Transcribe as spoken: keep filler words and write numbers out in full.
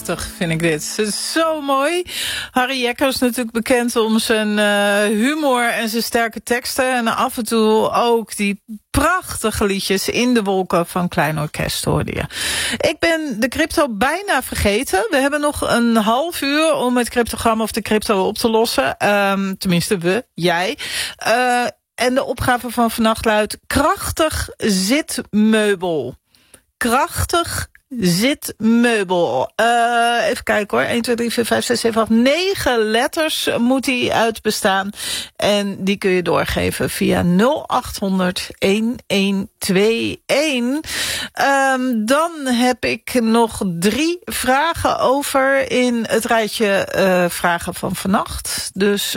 Prachtig vind ik dit. Het is zo mooi. Harry Jekker is natuurlijk bekend om zijn uh, humor en zijn sterke teksten. En af en toe ook die prachtige liedjes In de Wolken van Klein Orkest hoorde je. Ik ben de crypto bijna vergeten. We hebben nog een half uur om het cryptogram of de crypto op te lossen. Um, tenminste we, jij. Uh, en de opgave van vannacht luidt krachtig zitmeubel. Krachtig zitmeubel. Uh, even kijken hoor. een, twee, drie, vier, vijf, zes, zeven, acht, negen letters moet die uit bestaan. En die kun je doorgeven via nul acht honderd, elf tweeënentwintig. Um, dan heb ik nog drie vragen over in het rijtje uh, vragen van vannacht. Dus